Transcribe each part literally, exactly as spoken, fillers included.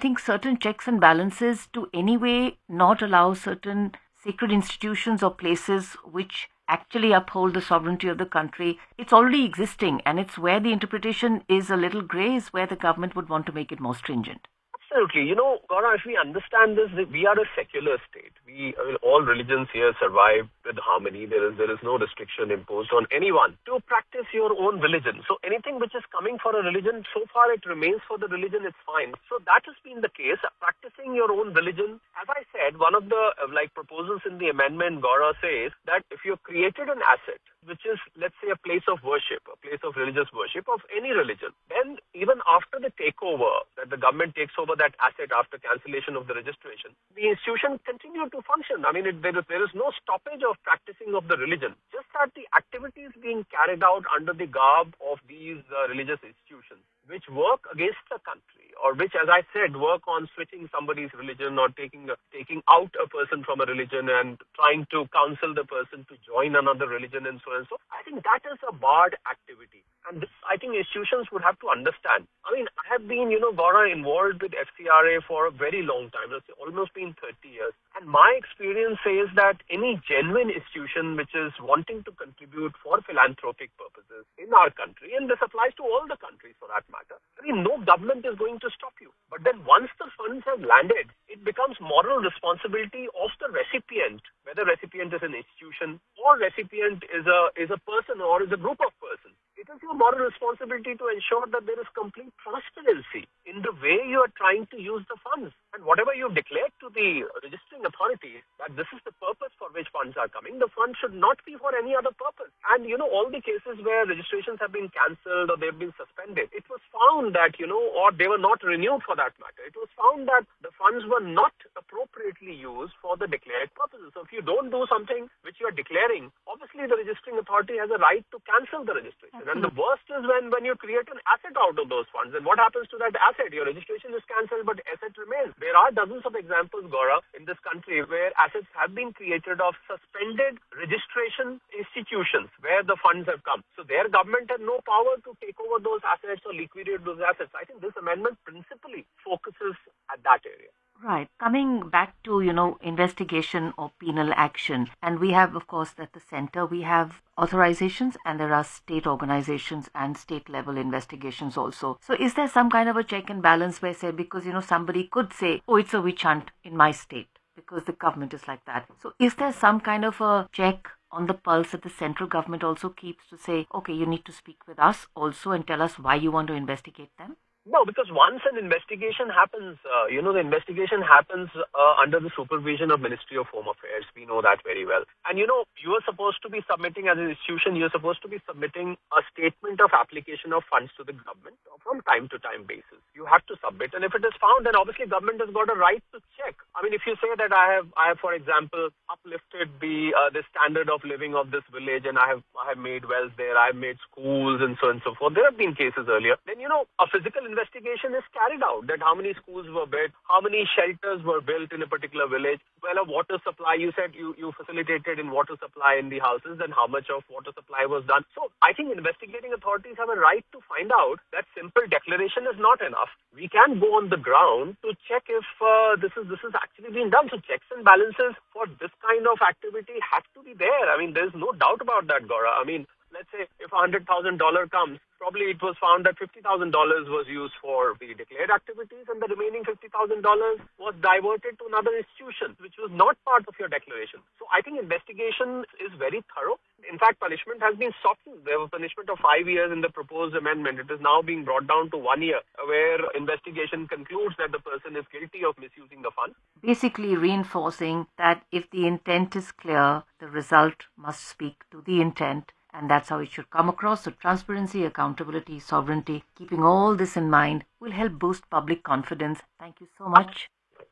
think certain checks and balances to anyway not allow certain sacred institutions or places which actually uphold the sovereignty of the country. It's already existing, and it's where the interpretation is a little grey, is where the government would want to make it more stringent. Absolutely. You know, Gaura, if we understand this, we are a secular state. We, I mean, all religions here survive with harmony. There is there is no restriction imposed on anyone to practice your own religion. So anything which is coming for a religion, so far it remains for the religion, it's fine. So that has been the case. Practicing your own religion, as I said, one of the uh, like proposals in the amendment, Gaura, says that if you've created an asset, which is, let's say, a place of worship, a place of religious worship of any religion, then even after the takeover, that the government takes over that asset after cancellation of the registration, the institution continue to function. I mean, it, there, is, there is no stoppage of practicing of the religion, just that the activities being carried out under the garb of these uh, religious institutions, which work against the country, or which, as I said, work on switching somebody's religion or taking a, taking out a person from a religion and trying to counsel the person to join another religion and so on and so. I think that is a barred activity. And this, I think institutions would have to understand. I mean, I have been, you know, Gaura, involved with F C R A for a very long time. It's almost been thirty years. And my experience says that any genuine institution which is wanting to contribute for philanthropic purposes in our country, and this applies to all the countries for that matter, I mean, no government is going to stop you. But then once the funds have landed, it becomes moral responsibility of the recipient, whether recipient is an institution or recipient is a is a person or is a group of persons. It is your moral responsibility to ensure that there is complete transparency in the way you are trying to use the funds. And whatever you declare to the registering authorities, that this is the purpose for which funds are coming, the funds should not be for any other purpose. And, you know, all the cases where registrations have been cancelled or they've been suspended, it was found that, you know, or they were not renewed for that matter. It was found that the funds were not appropriately used for the declared purposes. So if you don't do something which you are declaring, obviously the registering authority has a right to cancel the registration. And the worst is when, when you create an asset out of those funds. And what happens to that asset? Your registration is cancelled, but asset remains. There are dozens of examples, Gaura, in this country where assets have been created of suspended registration institutions where the funds have come. So their government had no power to take over those assets or liquidate those assets. I think this amendment principally focuses at that area. Right. Coming back to, you know, investigation or penal action, and we have, of course, at the center, we have authorizations and there are state organizations and state level investigations also. So is there some kind of a check and balance where, say, because, you know, somebody could say, oh, it's a witch hunt in my state because the government is like that. So is there some kind of a check on the pulse that the central government also keeps to say, okay, you need to speak with us also and tell us why you want to investigate them? No, because once an investigation happens, uh, you know, the investigation happens uh, under the supervision of Ministry of Home Affairs. We know that very well. And, you know, you are supposed to be submitting as an institution, you're supposed to be submitting a statement of application of funds to the government from time to time basis. You have to submit. And if it is found, then obviously government has got a right to check. I mean, if you say that I have, I have, for example, uplifted the uh, the standard of living of this village and I have, I have made wells there, I have made schools and so on and so forth. There have been cases earlier. Then, you know, a physical investigation is carried out, that how many schools were built, how many shelters were built in a particular village, well, a water supply, you said you, you facilitated in water supply in the houses, and how much of water supply was done. So I think investigating authorities have a right to find out that simple declaration is not enough. We can go on the ground to check if uh, this is this is actually being done. So checks and balances for this kind of activity have to be there. I mean, there's no doubt about that, Gaura. I mean, let's say if one hundred thousand dollars comes, probably it was found that fifty thousand dollars was used for the declared activities and the remaining fifty thousand dollars was diverted to another institution, which was not part of your declaration. So I think investigation is very thorough. In fact, punishment has been softened. There was punishment of five years in the proposed amendment. It is now being brought down to one year, where investigation concludes that the person is guilty of misusing the funds. Basically reinforcing that if the intent is clear, the result must speak to the intent. And that's how it should come across. So transparency, accountability, sovereignty, keeping all this in mind will help boost public confidence. Thank you so much.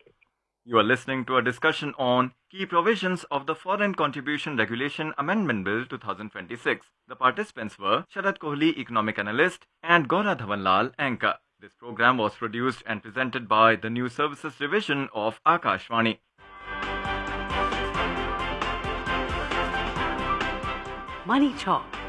You are listening to a discussion on key provisions of the Foreign Contribution Regulation Amendment Bill twenty twenty-six. The participants were Sharad Kohli, economic analyst, and Gaura Dhawanlal, anchor. This program was produced and presented by the News Services Division of Akashvani. Money Talk